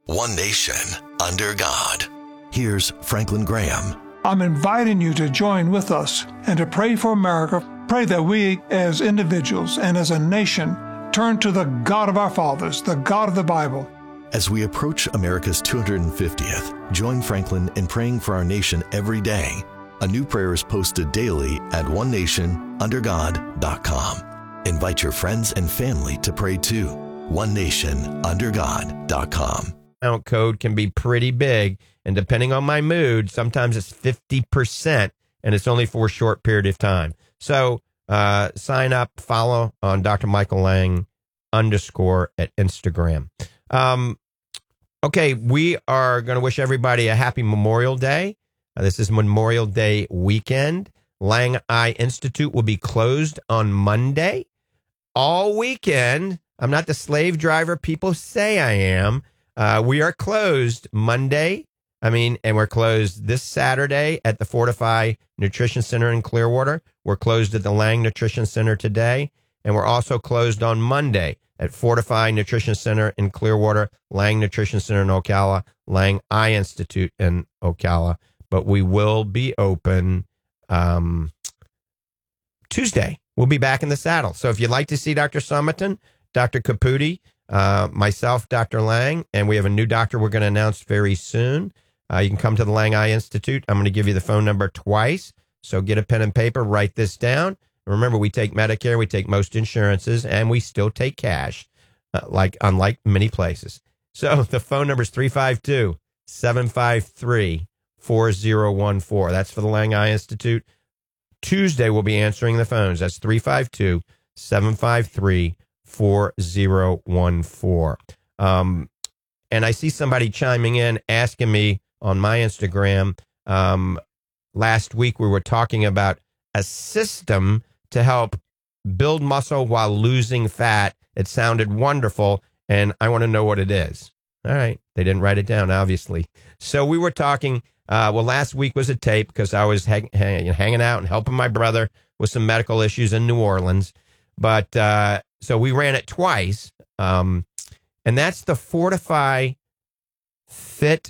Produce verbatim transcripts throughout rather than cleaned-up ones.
One nation, under God. Here's Franklin Graham. I'm inviting you to join with us and to pray for America. Pray that we, as individuals and as a nation, turn to the God of our fathers, the God of the Bible. As we approach America's two hundred fiftieth, join Franklin in praying for our nation every day. A new prayer is posted daily at one nation under god dot com. Invite your friends and family to pray too. one nation under god dot com. Code can be pretty big, and depending on my mood, sometimes it's fifty percent, and it's only for a short period of time. So uh, sign up, follow on Doctor Michael Lang underscore at Instagram. Um, okay, we are going to wish everybody a happy Memorial Day. Uh, this is Memorial Day weekend. Lang Eye Institute will be closed on Monday. All weekend, I'm not the slave driver people say I am. Uh, we are closed Monday. I mean, and we're closed this Saturday at the Fortify Nutrition Center in Clearwater. We're closed at the Lang Nutrition Center today. And we're also closed on Monday at Fortify Nutrition Center in Clearwater, Lang Nutrition Center in Ocala, Lang Eye Institute in Ocala. But we will be open um, Tuesday. We'll be back in the saddle. So if you'd like to see Doctor Summerton, Doctor Caputi, Uh, myself, Doctor Lang, and we have a new doctor we're going to announce very soon. Uh, you can come to the Lang Eye Institute. I'm going to give you the phone number twice, so get a pen and paper, write this down. Remember, we take Medicare, we take most insurances, and we still take cash, uh, like unlike many places. So the phone number is three five two, seven five three, four zero one four. That's for the Lang Eye Institute. Tuesday, we'll be answering the phones. That's three five two, seven five three, four zero one four. Um, and I see somebody chiming in asking me on my Instagram. Um, last week we were talking about a system to help build muscle while losing fat. It sounded wonderful, and I want to know what it is. All right. They didn't write it down, obviously. So we were talking. Uh, well, last week was a tape because I was hang, hang, hanging out and helping my brother with some medical issues in New Orleans. But uh, so we ran it twice, um, and that's the Fortify Fit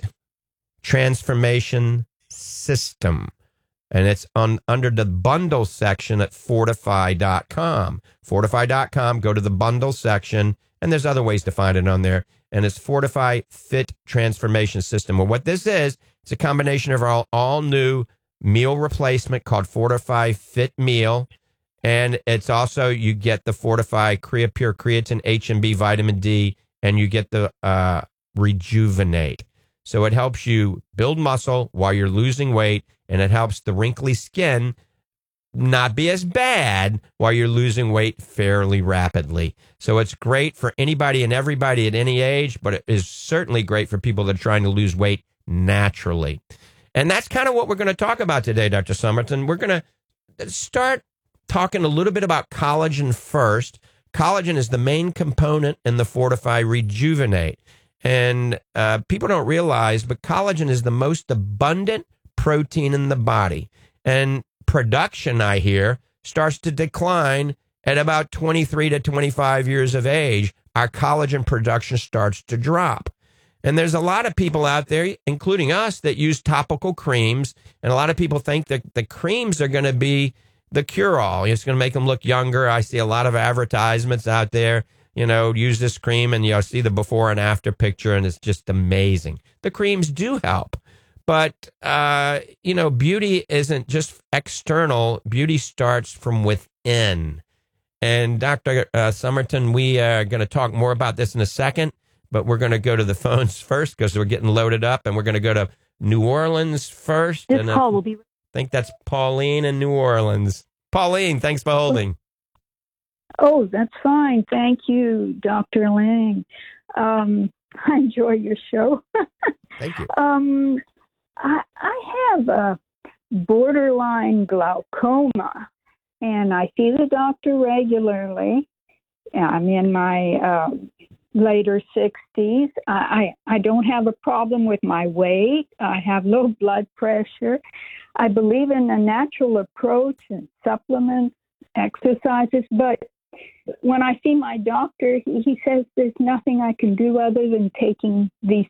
Transformation System. And it's on under the bundle section at fortify dot com. fortify dot com, go to the bundle section, and there's other ways to find it on there. And it's Fortify Fit Transformation System. Well, what this is, it's a combination of our all, all new meal replacement called Fortify Fit Meal. And it's also, you get the Fortify Creapure Creatine, H M B, Vitamin D, and you get the uh, Rejuvenate. So it helps you build muscle while you're losing weight, and it helps the wrinkly skin not be as bad while you're losing weight fairly rapidly. So it's great for anybody and everybody at any age, but it is certainly great for people that are trying to lose weight naturally. And that's kind of what we're going to talk about today, Doctor Summerton. We're going to start talking a little bit about collagen first. Collagen is the main component in the Fortify Rejuvenate. And uh, people don't realize, but collagen is the most abundant protein in the body. And production, I hear, starts to decline at about twenty-three to twenty-five years of age. Our collagen production starts to drop. And there's a lot of people out there, including us, that use topical creams. And a lot of people think that the creams are going to be the cure-all. It's going to make them look younger. I see a lot of advertisements out there, you know, use this cream, and you'll see the before and after picture, and it's just amazing. The creams do help. But, uh, you know, beauty isn't just external. Beauty starts from within. And Doctor Uh, Summerton, we are going to talk more about this in a second, but we're going to go to the phones first because we're getting loaded up, and we're going to go to New Orleans first. This and call uh, will be... I think that's Pauline in New Orleans. Pauline, thanks for holding. Oh, that's fine. Thank you, Doctor Lang. Um, I enjoy your show. Thank you. Um, I, I have a borderline glaucoma, and I see the doctor regularly. I'm in my uh, later sixties. I, I, I don't have a problem with my weight. I have low blood pressure. I believe in a natural approach and supplements, exercises, but when I see my doctor, he, he says there's nothing I can do other than taking these